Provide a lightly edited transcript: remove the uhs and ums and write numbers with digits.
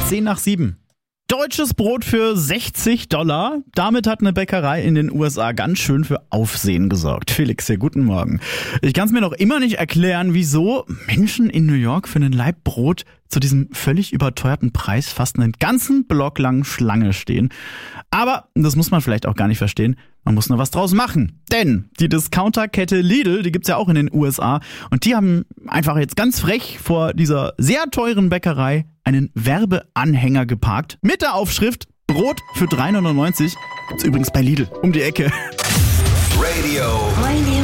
10:07. Deutsches Brot für $60. Damit hat eine Bäckerei in den USA ganz schön für Aufsehen gesorgt. Felix hier, guten Morgen. Ich kann es mir noch immer nicht erklären, wieso Menschen in New York für einen Laib Brot zu diesem völlig überteuerten Preis fast einen ganzen Block lang Schlange stehen. Aber das muss man vielleicht auch gar nicht verstehen. Man muss nur was draus machen. Denn die Discounterkette Lidl, die gibt's ja auch in den USA. Und die haben einfach jetzt ganz frech vor dieser sehr teuren Bäckerei einen Werbeanhänger geparkt. Mit der Aufschrift Brot für $3,99. Gibt's übrigens bei Lidl um die Ecke. Radio